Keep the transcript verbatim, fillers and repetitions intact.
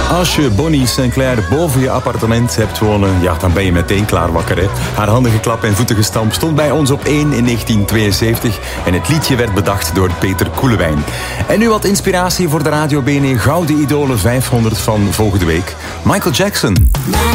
Als je Bonnie Sinclair boven je appartement hebt wonen, ja, dan ben je meteen klaar wakker, hè. Haar handige klap en voeten gestampt stond bij ons op één in negentien tweeënzeventig en het liedje werd bedacht door Peter Koelewijn. En nu wat inspiratie voor de Radio B N E Gouden Idolen vijfhonderd van volgende week. Michael Jackson.